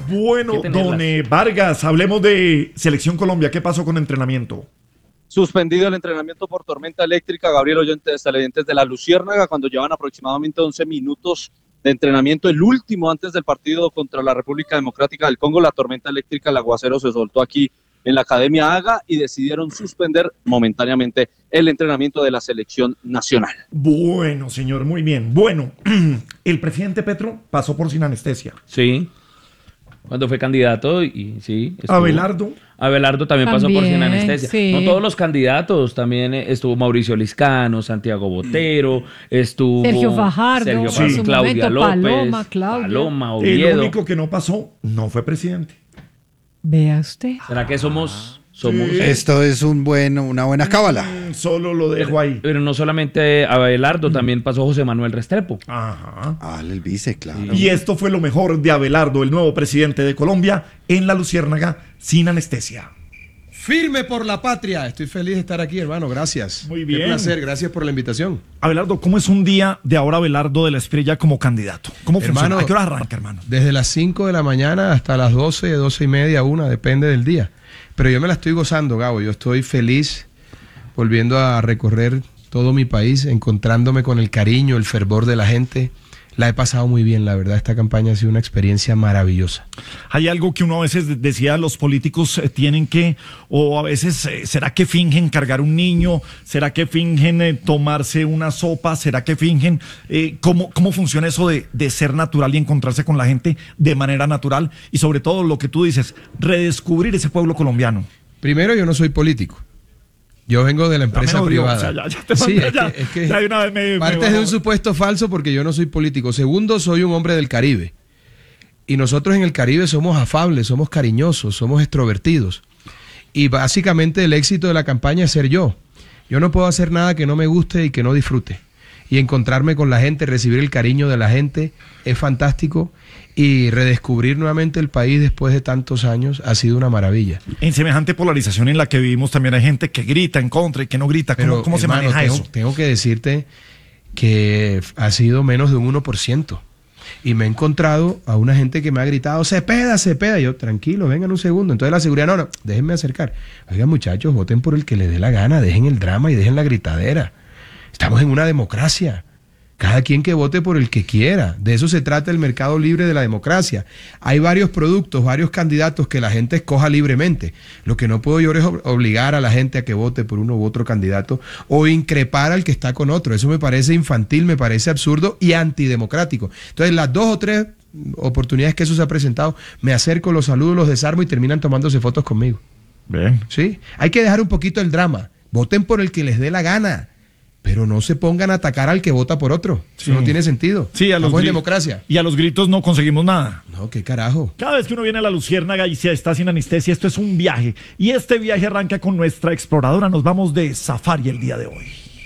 Bueno, don Vargas, hablemos de Selección Colombia. ¿Qué pasó con entrenamiento? Suspendido el entrenamiento por tormenta eléctrica. Gabriel Oyentes, televidentes de la Luciérnaga, cuando llevan aproximadamente 11 minutos de entrenamiento, el último antes del partido contra la República Democrática del Congo. La tormenta eléctrica, el aguacero se soltó aquí en la Academia Haga y decidieron suspender momentáneamente el entrenamiento de la selección nacional. Bueno, señor, muy bien. Bueno, el presidente Petro pasó por sin anestesia. Sí, cuando fue candidato y sí. Abelardo también pasó por sin anestesia. Sí. No todos los candidatos, también estuvo Mauricio Liscano, Santiago Botero, estuvo Sergio Fajardo, sí. Claudia López, Paloma, Oviedo. El único que no pasó no fue presidente. Vea usted. ¿Será que somos? Sí. Esto es una buena cábala. Solo lo dejo ahí. Pero no solamente Abelardo, también pasó José Manuel Restrepo. Ajá. El vice, claro. Y esto fue lo mejor de Abelardo, el nuevo presidente de Colombia, en la Luciérnaga, sin anestesia. Firme por la patria. Estoy feliz de estar aquí, hermano. Gracias. Muy bien. Qué placer. Gracias por la invitación. Abelardo, ¿cómo es un día de ahora Abelardo de la Espriella como candidato? ¿Cómo funciona? ¿A qué hora arranca, hermano? Desde las 5 de la mañana hasta las 12, 12 y media, 1, depende del día. Pero yo me la estoy gozando, Gabo. Yo estoy feliz volviendo a recorrer todo mi país, encontrándome con el cariño, el fervor de la gente. La he pasado muy bien, la verdad. Esta campaña ha sido una experiencia maravillosa. Hay algo que uno a veces decía, los políticos tienen que, o a veces, ¿será que fingen cargar un niño? ¿Será que fingen tomarse una sopa? ¿Será que fingen? ¿Cómo funciona eso de ser natural y encontrarse con la gente de manera natural? Y sobre todo lo que tú dices, redescubrir ese pueblo colombiano. Primero, yo no soy político. Yo vengo de la empresa privada. Partes de un supuesto falso porque yo no soy político. Segundo, soy un hombre del Caribe. Y nosotros en el Caribe somos afables, somos cariñosos, somos extrovertidos. Y básicamente el éxito de la campaña es ser yo. Yo no puedo hacer nada que no me guste y que no disfrute. Y encontrarme con la gente, recibir el cariño de la gente es fantástico. Y redescubrir nuevamente el país después de tantos años ha sido una maravilla. En semejante polarización en la que vivimos también hay gente que grita en contra y que no grita. ¿Cómo hermano, se maneja eso? Tengo que decirte que ha sido menos de un 1%. Y me he encontrado a una gente que me ha gritado, Cepeda. Y yo, tranquilo, vengan un segundo. Entonces la seguridad, no, déjenme acercar. Oigan, muchachos, voten por el que les dé la gana, dejen el drama y dejen la gritadera. Estamos en una democracia. Cada quien que vote por el que quiera. De eso se trata el mercado libre de la democracia. Hay varios productos, varios candidatos que la gente escoja libremente. Lo que no puedo yo es obligar a la gente a que vote por uno u otro candidato o increpar al que está con otro. Eso me parece infantil, me parece absurdo y antidemocrático. Entonces, las 2 o 3 oportunidades que eso se ha presentado, me acerco, los saludo, los desarmo y terminan tomándose fotos conmigo. Bien. ¿Sí? Hay que dejar un poquito el drama. Voten por el que les dé la gana. Pero no se pongan a atacar al que vota por otro. Eso no tiene sentido. Sí, en democracia. Y a los gritos no conseguimos nada. No, qué carajo. Cada vez que uno viene a la Luciérnaga y se está sin anestesia, esto es un viaje. Y este viaje arranca con nuestra exploradora. Nos vamos de safari el día de hoy.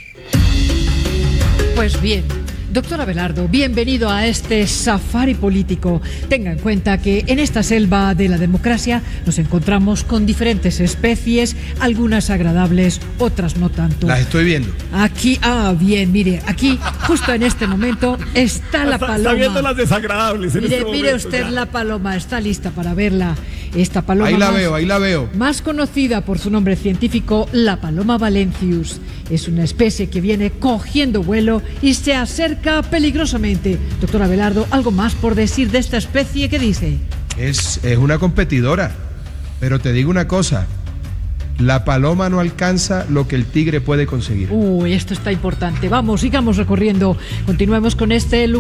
Pues bien, doctor Abelardo, bienvenido a este safari político. Tenga en cuenta que en esta selva de la democracia nos encontramos con diferentes especies, algunas agradables, otras no tanto. Las estoy viendo. Aquí, bien, mire, aquí, justo en este momento, está la paloma. Está viendo las desagradables. Mire usted la paloma, está lista para verla. Esta paloma. Ahí la veo. Más conocida por su nombre científico, la paloma valencius. Es una especie que viene cogiendo vuelo y se acerca peligrosamente. Doctor Abelardo, ¿algo más por decir de esta especie? ¿Qué dice? Es una competidora, pero te digo una cosa, la paloma no alcanza lo que el tigre puede conseguir. Esto está importante. Vamos, sigamos recorriendo. Continuemos con este lugar.